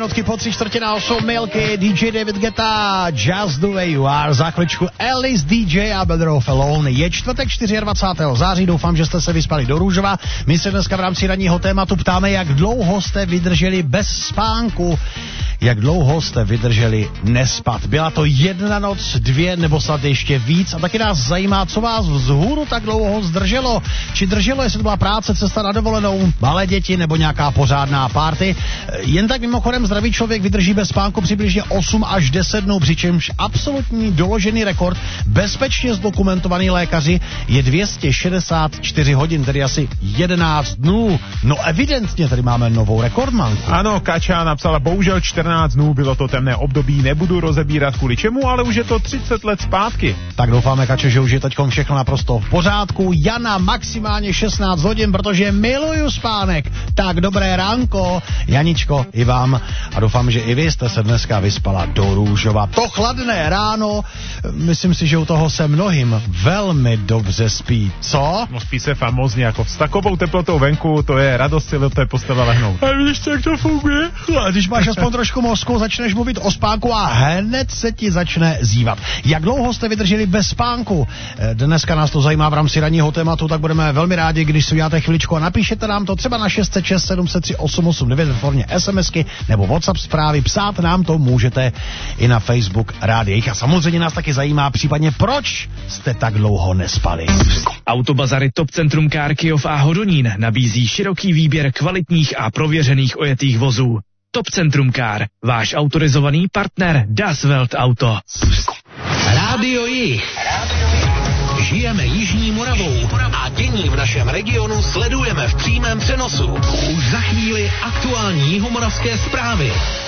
minutky po 7:45, Milky, DJ David Guetta, Just the Way You Are, za chvíličku Alice DJ a Better Off Alone. Je čtvrtek 24. září, doufám, že jste se vyspali do růžova. My se dneska v rámci ranního tématu ptáme, jak dlouho jste vydrželi bez spánku. Jak dlouho jste vydrželi nespat? Byla to 1 noc, 2 nebo snad ještě víc? A taky nás zajímá, co vás vzhůru tak dlouho zdrželo. Či drželo, jestli to byla práce, cesta na dovolenou, malé děti nebo nějaká pořádná party. Jen tak mimochodem zdravý člověk vydrží bez spánku přibližně 8 až 10 dnů, přičemž absolutní doložený rekord, bezpečně zdokumentovaný lékaři, je 264 hodin, tedy asi 11 dnů. No evidentně tady máme novou rekordmanku. Ano, Kača napsala, bohužel 14 dnů bylo to temné období, nebudu rozebírat kvůli čemu, ale už je to 30 let zpátky. Tak doufáme, Kačo, že už je teďkom všechno naprosto v pořádku. Jana maximálně 16 hodin, protože miluju spánek. Tak dobré ránko, Janičko, i vám. A doufám, že i vy jste se dneska vyspala do růžova. To chladné ráno, myslím si, že u toho se mnohým velmi dobře spí. Co? No spí se famózně, jako s takovou teplotou venku, to je radost si do té postele lehnout. A víš, jak to funguje? A když máš aspoň trošku mozku, začneš mluvit o spánku a hned se ti začne zívat. Jak dlouho jste vydrželi bez spánku? Dneska nás to zajímá v rámci ranního tématu, tak budeme velmi rádi, když si uděláte chviličku a napíšete nám to třeba na 606 703 889 ve formě SMSky nebo WhatsApp zprávy. Psát nám to můžete i na Facebook Rádiích. A samozřejmě nás taky zajímá případně, proč jste tak dlouho nespali. Autobazary Top Centrum Car Kyjov a Hodonín nabízí široký výběr kvalitních a prověřených ojetých vozů. Top Centrum Car, váš autorizovaný partner Das Welt Auto. Rádio Jih. Žijeme Jižní Moravou a dění v našem regionu sledujeme v přímém přenosu. Už za chvíli aktuální jihomoravské zprávy.